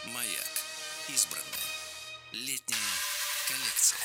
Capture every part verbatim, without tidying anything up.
Маяк. Избранное. Летняя коллекция.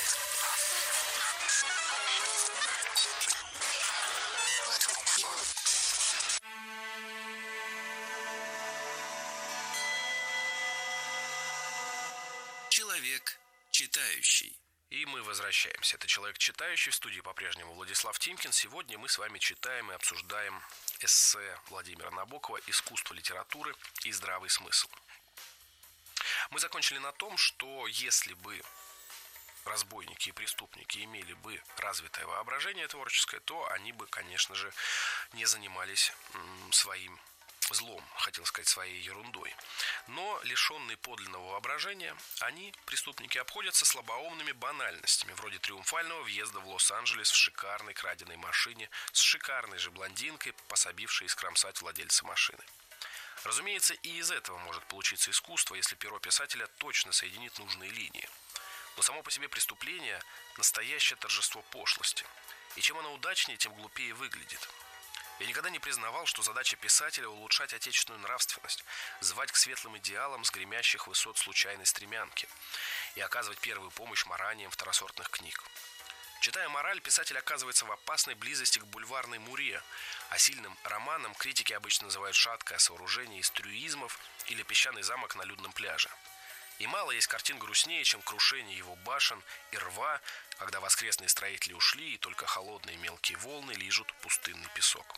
Человек читающий. И мы возвращаемся. Это «Человек читающий», в студии по-прежнему Владислав Тимкин. Сегодня мы с вами читаем и обсуждаем эссе Владимира Набокова «Искусство литературы и здравый смысл». Мы закончили на том, что если бы разбойники и преступники имели бы развитое воображение творческое, то они бы, конечно же, не занимались м, своим злом, хотел сказать, своей ерундой. Но, лишенные подлинного воображения, они, преступники, обходятся слабоумными банальностями, вроде триумфального въезда в Лос-Анджелес в шикарной краденой машине с шикарной же блондинкой, пособившей искромсать владельца машины. Разумеется, и из этого может получиться искусство, если перо писателя точно соединит нужные линии. Но само по себе преступление – настоящее торжество пошлости. И чем оно удачнее, тем глупее выглядит. Я никогда не признавал, что задача писателя – улучшать отечественную нравственность, звать к светлым идеалам с гремящих высот случайной стремянки и оказывать первую помощь мараниям второсортных книг. Читая мораль, писатель оказывается в опасной близости к бульварной муре, а сильным романом критики обычно называют шаткое сооружение из трюизмов или песчаный замок на людном пляже. И мало есть картин грустнее, чем крушение его башен и рва, когда воскресные строители ушли, и только холодные мелкие волны лижут пустынный песок.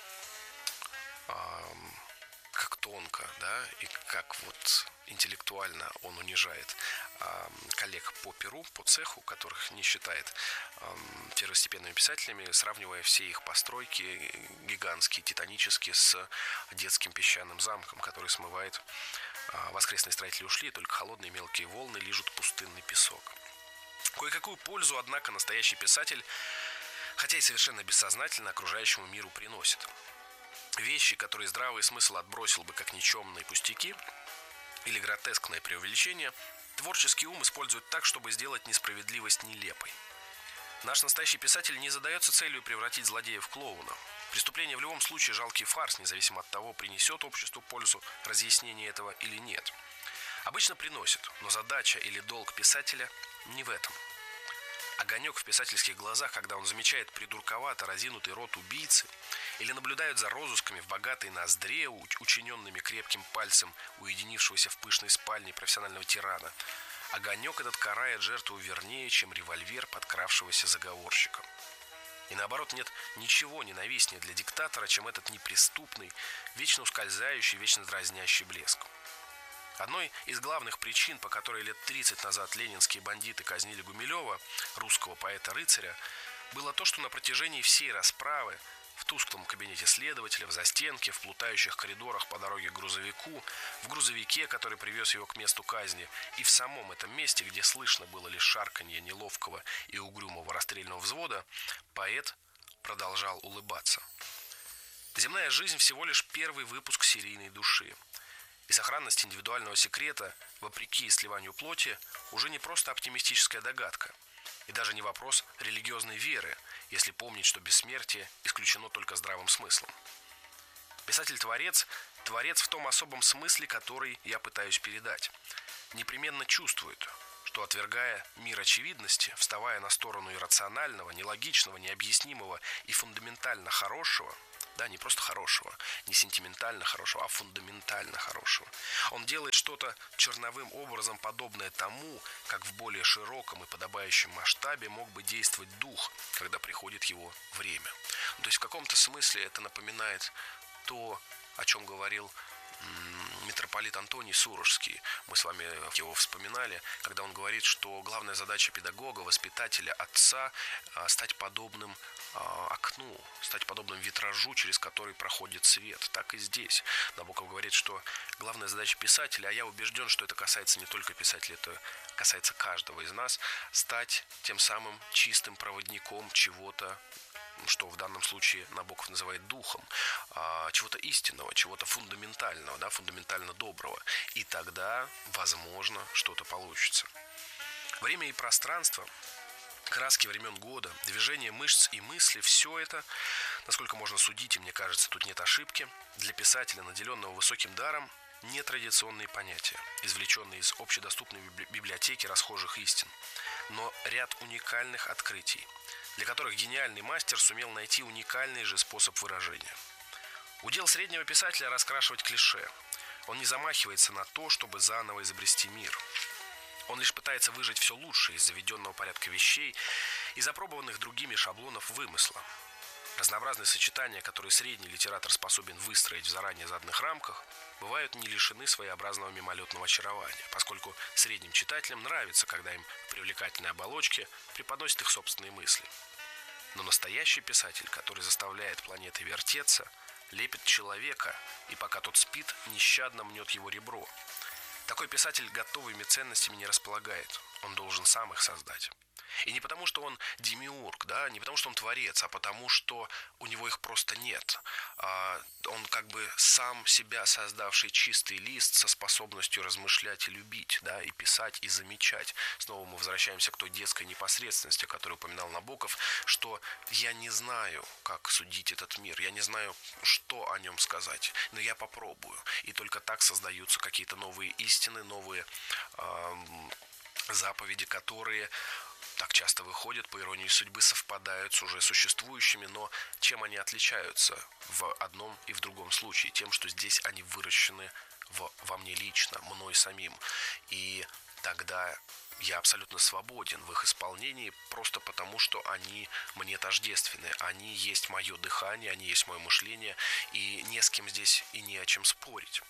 Эм, как тонко, да, и как вот интеллектуально он унижает эм, коллег по перу, по цеху, которых не считает эм, первостепенными писателями, сравнивая все их постройки гигантские, титанические, с детским песчаным замком, который смывает. Воскресные строители ушли, и только холодные мелкие волны лижут пустынный песок. Кое-какую пользу, однако, настоящий писатель, хотя и совершенно бессознательно, окружающему миру приносит. Вещи, которые здравый смысл отбросил бы как никчемные пустяки или гротескное преувеличение, творческий ум использует так, чтобы сделать несправедливость нелепой. Наш настоящий писатель не задается целью превратить злодея в клоуна. Преступление в любом случае жалкий фарс, независимо от того, принесет обществу пользу разъяснение этого или нет. Обычно приносит, но задача или долг писателя не в этом. Огонек в писательских глазах, когда он замечает придурковато разинутый рот убийцы или наблюдает за розысками в богатой ноздре, учиненными крепким пальцем уединившегося в пышной спальне профессионального тирана. Огонек этот карает жертву вернее, чем револьвер подкравшегося заговорщика. И наоборот, нет ничего ненавистнее для диктатора, чем этот неприступный, вечно ускользающий, вечно дразнящий блеск. Одной из главных причин, по которой лет тридцать назад ленинские бандиты казнили Гумилева, русского поэта-рыцаря, было то, что на протяжении всей расправы в тусклом кабинете следователя, в застенке, в плутающих коридорах по дороге к грузовику, в грузовике, который привез его к месту казни, и в самом этом месте, где слышно было лишь шарканье неловкого и угрюмого расстрельного взвода, поэт продолжал улыбаться. Земная жизнь всего лишь первый выпуск серийной души. И сохранность индивидуального секрета, вопреки сливанию плоти, уже не просто оптимистическая догадка. И даже не вопрос религиозной веры, если помнить, что бессмертие исключено только здравым смыслом. Писатель-творец – творец в том особом смысле, который я пытаюсь передать. Непременно чувствует, что, отвергая мир очевидности, вставая на сторону иррационального, нелогичного, необъяснимого и фундаментально хорошего, да, не просто хорошего, не сентиментально хорошего, а фундаментально хорошего. Он делает что-то черновым образом подобное тому, как в более широком и подобающем масштабе мог бы действовать дух, когда приходит его время. То есть в каком-то смысле это напоминает то, о чем говорил митрополит Антоний Сурожский. Мы с вами его вспоминали, когда он говорит, что главная задача педагога, воспитателя, отца – стать подобным окну, стать подобным витражу, через который проходит свет. Так и здесь. Набоков говорит, что главная задача писателя, а я убежден, что это касается не только писателя, это касается каждого из нас, стать тем самым чистым проводником чего-то, что в данном случае Набоков называет духом, чего-то истинного, чего-то фундаментального, да, фундаментально доброго. И тогда, возможно, что-то получится. Время и пространство, краски времен года, движение мышц и мысли – все это, насколько можно судить, и мне кажется, тут нет ошибки, для писателя, наделенного высоким даром, нетрадиционные понятия, извлеченные из общедоступной библиотеки расхожих истин, но ряд уникальных открытий, для которых гениальный мастер сумел найти уникальный же способ выражения. Удел среднего писателя раскрашивать клише. Он не замахивается на то, чтобы заново изобрести мир. Он лишь пытается выжать все лучшее из заведенного порядка вещей и запробованных другими шаблонов вымысла. Разнообразные сочетания, которые средний литератор способен выстроить в заранее заданных рамках, бывают не лишены своеобразного мимолетного очарования, поскольку средним читателям нравится, когда им в привлекательной оболочке преподносят их собственные мысли. Но настоящий писатель, который заставляет планеты вертеться, лепит человека, и пока тот спит, нещадно мнет его ребро. Такой писатель готовыми ценностями не располагает, он должен сам их создать. И не потому, что он демиург, да, не потому, что он творец, а потому, что у него их просто нет. А он как бы сам себя создавший чистый лист со способностью размышлять и любить, да, и писать, и замечать. Снова мы возвращаемся к той детской непосредственности, которую упоминал Набоков, что я не знаю, как судить этот мир, я не знаю, что о нем сказать, но я попробую. И только так создаются какие-то новые истины, новые э, заповеди, которые так часто выходят, по иронии судьбы, совпадают с уже существующими, но чем они отличаются в одном и в другом случае? Тем, что здесь они выращены в, во мне лично, мной самим. И тогда я абсолютно свободен в их исполнении, просто потому, что они мне тождественны. Они есть мое дыхание, они есть мое мышление, и не с кем здесь и не о чем спорить.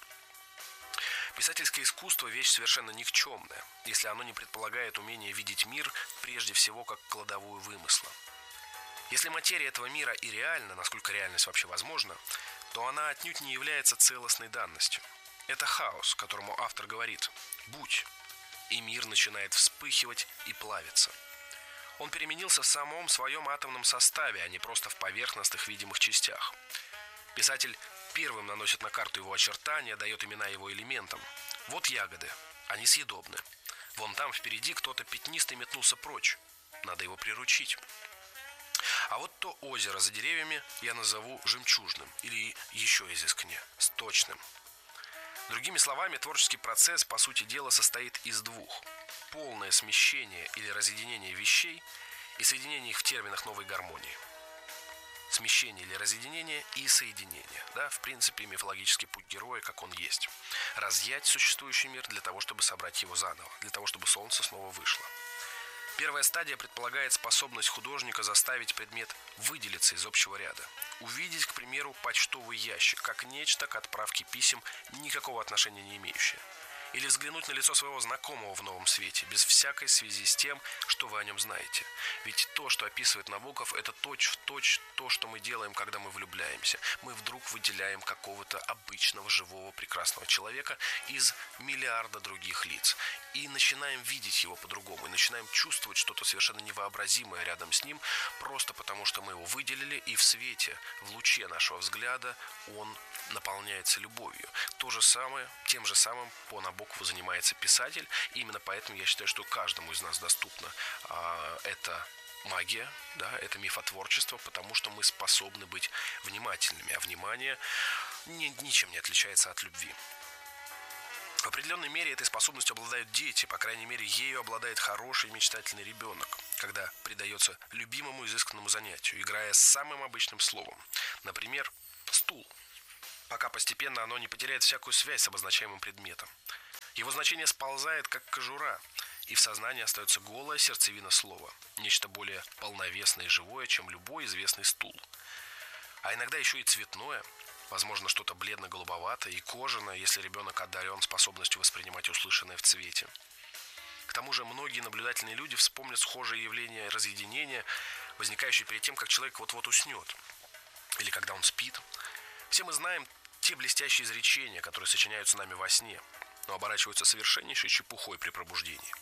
Писательское искусство – вещь совершенно никчемная, если оно не предполагает умение видеть мир прежде всего как кладовую вымысла. Если материя этого мира и реальна, насколько реальность вообще возможна, то она отнюдь не является целостной данностью. Это хаос, которому автор говорит «будь», и мир начинает вспыхивать и плавиться. Он переменился в самом своем атомном составе, а не просто в поверхностных видимых частях. Писатель первым наносит на карту его очертания, дает имена его элементам. Вот ягоды, они съедобны. Вон там впереди кто-то пятнистый метнулся прочь, надо его приручить. А вот то озеро за деревьями я назову жемчужным, или еще изысканнее, сточным. Другими словами, творческий процесс, по сути дела, состоит из двух: полное смещение или разъединение вещей и соединение их в терминах новой гармонии. Смещение или разъединение и соединение. Да, в принципе, мифологический путь героя, как он есть. Разъять существующий мир для того, чтобы собрать его заново, для того, чтобы солнце снова вышло. Первая стадия предполагает способность художника заставить предмет выделиться из общего ряда. Увидеть, к примеру, почтовый ящик, как нечто к отправке писем, никакого отношения не имеющее. Или взглянуть на лицо своего знакомого в новом свете, без всякой связи с тем, что вы о нем знаете. Ведь то, что описывает Набоков, это точь-в-точь то, что мы делаем, когда мы влюбляемся. Мы вдруг выделяем какого-то обычного, живого, прекрасного человека из миллиарда других лиц. И начинаем видеть его по-другому, и начинаем чувствовать что-то совершенно невообразимое рядом с ним, просто потому что мы его выделили, и в свете, в луче нашего взгляда он наполняется любовью. То же самое, тем же самым по Набокову занимается писатель. И именно поэтому я считаю, что каждому из нас доступна а, эта магия, да, это мифотворчество, потому что мы способны быть внимательными, а внимание ни, ничем не отличается от любви. В определенной мере этой способностью обладают дети, по крайней мере, ею обладает хороший мечтательный ребенок, когда предается любимому изысканному занятию, играя с самым обычным словом. Например, стул, пока постепенно оно не потеряет всякую связь с обозначаемым предметом. Его значение сползает, как кожура, и в сознании остается голая сердцевина слова, нечто более полновесное и живое, чем любой известный стул. А иногда еще и цветное, возможно, что-то бледно-голубоватое и кожаное, если ребенок одарен способностью воспринимать услышанное в цвете. К тому же многие наблюдательные люди вспомнят схожие явления разъединения, возникающие перед тем, как человек вот-вот уснет, или когда он спит. Все мы знаем те блестящие изречения, которые сочиняются нами во сне, но оборачиваются совершеннейшей чепухой при пробуждении.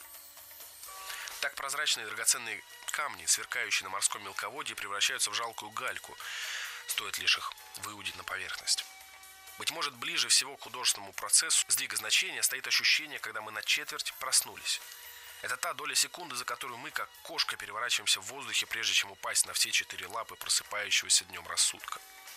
Так прозрачные драгоценные камни, сверкающие на морском мелководье, превращаются в жалкую гальку, стоит лишь их выудить на поверхность. Быть может, ближе всего к художественному процессу сдвига значения стоит ощущение, когда мы на четверть проснулись. Это та доля секунды, за которую мы, как кошка, переворачиваемся в воздухе, прежде чем упасть на все четыре лапы просыпающегося днем рассудка.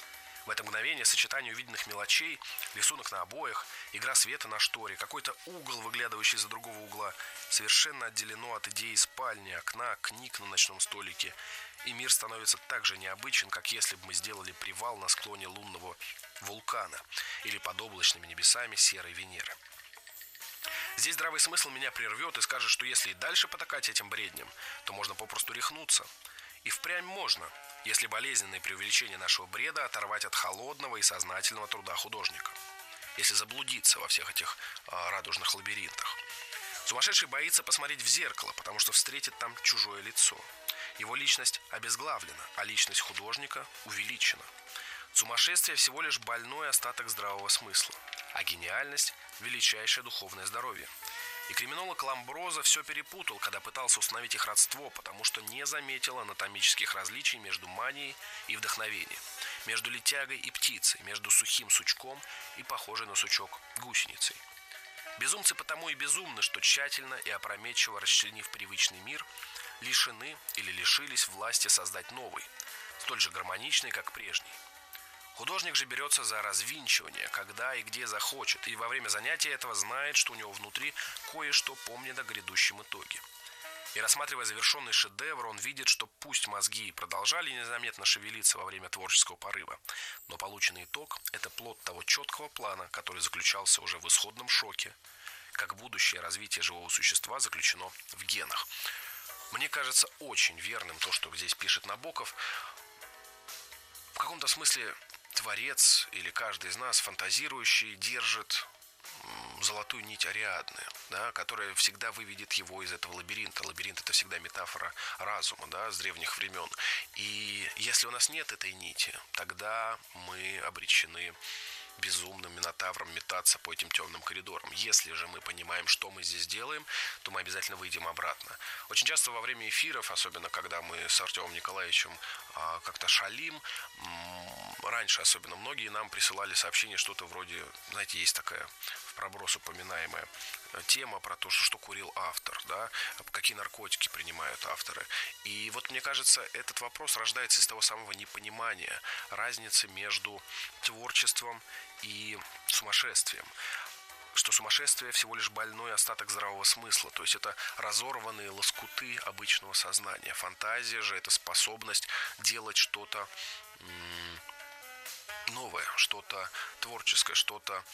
В это мгновение сочетание увиденных мелочей, рисунок на обоях, игра света на шторе, какой-то угол, выглядывающий из-за другого угла, совершенно отделено от идеи спальни, окна, книг на ночном столике. И мир становится так же необычен, как если бы мы сделали привал на склоне лунного вулкана или под облачными небесами серой Венеры. Здесь здравый смысл меня прервет и скажет, что если и дальше потакать этим бредням, то можно попросту рехнуться. И впрямь можно, если болезненное преувеличение нашего бреда оторвать от холодного и сознательного труда художника. Если заблудиться во всех этих а, радужных лабиринтах. Сумасшедший боится посмотреть в зеркало, потому что встретит там чужое лицо. Его личность обезглавлена, а личность художника увеличена. Сумасшествие всего лишь больной остаток здравого смысла, а гениальность – величайшее духовное здоровье. И криминолог Ламброзо все перепутал, когда пытался установить их родство, потому что не заметил анатомических различий между манией и вдохновением, между летягой и птицей, между сухим сучком и похожей на сучок гусеницей. Безумцы потому и безумны, что тщательно и опрометчиво расчленив привычный мир, лишены или лишились власти создать новый, столь же гармоничный, как прежний. Художник же берется за развинчивание, когда и где захочет, и во время занятия этого знает, что у него внутри кое-что помнит о грядущем итоге. И рассматривая завершенный шедевр, он видит, что пусть мозги продолжали незаметно шевелиться во время творческого порыва, но полученный итог – это плод того четкого плана, который заключался уже в исходном шоке, как будущее развитие живого существа заключено в генах. Мне кажется очень верным то, что здесь пишет Набоков. В каком-то смысле творец или каждый из нас, фантазирующий, держит золотую нить Ариадны, да, которая всегда выведет его из этого лабиринта. Лабиринт – это всегда метафора разума, да, с древних времен. И если у нас нет этой нити, тогда мы обречены безумным минотавром метаться по этим темным коридорам. Если же мы понимаем, что мы здесь делаем, то мы обязательно выйдем обратно. Очень часто во время эфиров, особенно когда мы с Артемом Николаевичем а, как-то шалим, м- раньше особенно многие нам присылали сообщения, что-то вроде, знаете, есть такая в проброс упоминаемая тема про то, что, что курил автор, да, какие наркотики принимают авторы. И вот мне кажется, этот вопрос рождается из того самого непонимания разницы между творчеством и сумасшествием. Что сумасшествие всего лишь больной остаток здравого смысла, то есть это разорванные лоскуты обычного сознания. Фантазия же это способность делать что-то м- новое, что-то творческое, что-то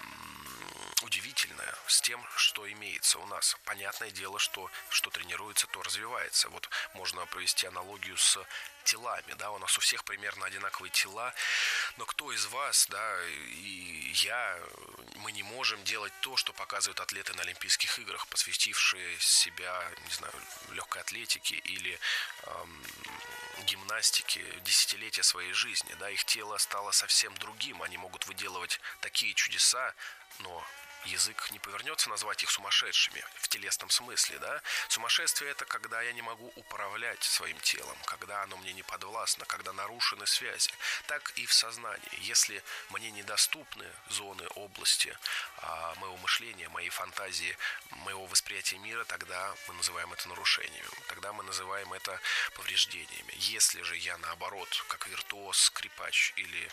м- удивительное с тем, что имеется у нас. Понятное дело, что что тренируется, то развивается. Вот можно провести аналогию с телами, да, у нас у всех примерно одинаковые тела, но кто из вас, да, и я, мы не можем делать то, что показывают атлеты на Олимпийских играх, посвятившие себя, не знаю, легкой атлетике или эм, гимнастике десятилетия своей жизни, да, их тело стало совсем другим, они могут выделывать такие чудеса, но язык не повернется назвать их сумасшедшими в телесном смысле, да? Сумасшествие – это когда я не могу управлять своим телом, когда оно мне не подвластно, когда нарушены связи. Так и в сознании. Если мне недоступны зоны, области а, моего мышления, моей фантазии, моего восприятия мира, тогда мы называем это нарушениями, тогда мы называем это повреждениями. Если же я, наоборот, как виртуоз, скрипач или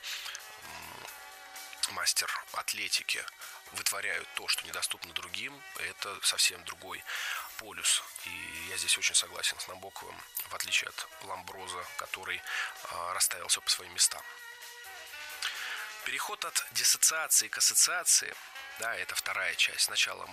мастер атлетики вытворяют то, что недоступно другим, это совсем другой полюс. И я здесь очень согласен с Набоковым, в отличие от Ламброзо, который э, расставил все по своим местам. Переход от диссоциации к ассоциации, да, это вторая часть. Сначала